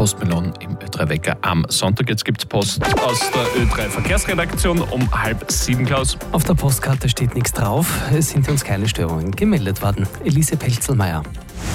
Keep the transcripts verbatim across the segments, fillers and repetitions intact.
Postmelon im Ö drei Wecker am Sonntag. Jetzt gibt es Post aus der Ö drei Verkehrsredaktion um halb sieben, Klaus. Auf der Postkarte steht nichts drauf. Es sind uns keine Störungen gemeldet worden. Elise Pelzelmeier.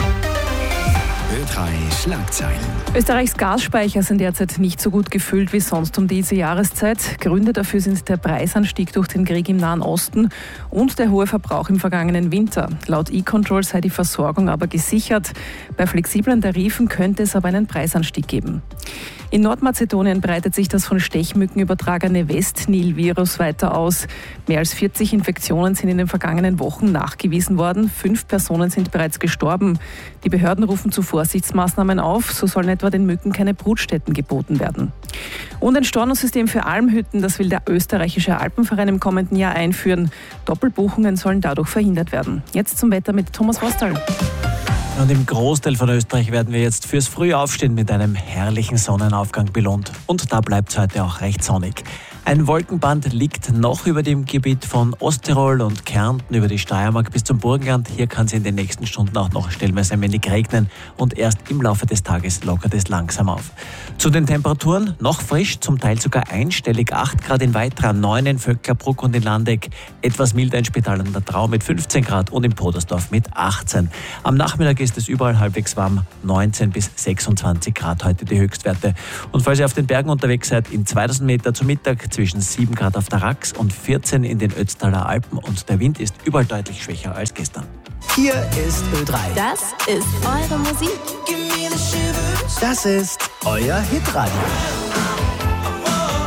Ö drei Schlagzeilen. Österreichs Gasspeicher sind derzeit nicht so gut gefüllt wie sonst um diese Jahreszeit. Gründe dafür sind der Preisanstieg durch den Krieg im Nahen Osten und der hohe Verbrauch im vergangenen Winter. Laut E-Control sei die Versorgung aber gesichert. Bei flexiblen Tarifen könnte es aber einen Preisanstieg geben. In Nordmazedonien breitet sich das von Stechmücken übertragene West-Nil-Virus weiter aus. Mehr als vierzig Infektionen sind in den vergangenen Wochen nachgewiesen worden. Fünf Personen sind bereits gestorben. Die Behörden rufen zu Vorsichtsmaßnahmen auf. So sollen etwa den Mücken keine Brutstätten geboten werden. Und ein Stornosystem für Almhütten, das will der österreichische Alpenverein im kommenden Jahr einführen. Doppelbuchungen sollen dadurch verhindert werden. Jetzt zum Wetter mit Thomas Rostal. Und im Großteil von Österreich werden wir jetzt fürs Frühaufstehen mit einem herrlichen Sonnenaufgang belohnt. Und da bleibt es heute auch recht sonnig. Ein Wolkenband liegt noch über dem Gebiet von Osttirol und Kärnten über die Steiermark bis zum Burgenland. Hier kann es in den nächsten Stunden auch noch stellenweise ein wenig regnen und erst im Laufe des Tages lockert es langsam auf. Zu den Temperaturen noch frisch, zum Teil sogar einstellig, acht Grad in Weitra, neun in Vöcklerbruck und in Landeck, etwas milder in Spital an der Trau mit fünfzehn Grad und in Podersdorf mit achtzehn. Am Nachmittag ist es überall halbwegs warm, neunzehn bis sechsundzwanzig Grad heute die Höchstwerte. Und falls ihr auf den Bergen unterwegs seid, in zweitausend Meter zum Mittag zwischen sieben Grad auf der Rax und vierzehn in den Ötztaler Alpen und der Wind ist überall deutlich schwächer als gestern. Hier ist Ö drei. Das ist eure Musik. Das ist euer Hitradio.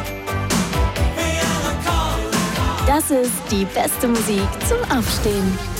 Das ist die beste Musik zum Aufstehen.